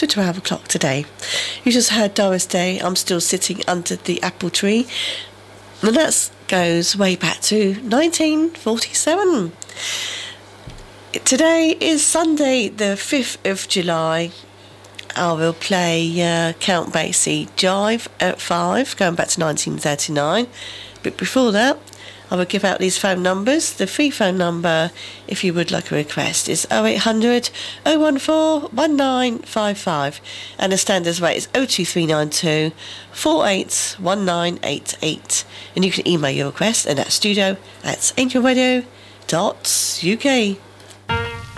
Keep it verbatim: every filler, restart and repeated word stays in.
twelve o'clock today. You just heard Doris Day, I'm Still Sitting Under the Apple Tree. And that goes way back to nineteen forty-seven. Today is Sunday, the fifth of July. I will play uh, Count Basie Jive at five, going back to nineteen thirty-nine. But before that, I will give out these phone numbers. The free phone number, if you would like a request, is oh eight hundred, oh one four, one nine five five. And the standard rate is oh two three nine two, four eight one nine eight eight. And you can email your request, and that's studio at angel radio dot U K.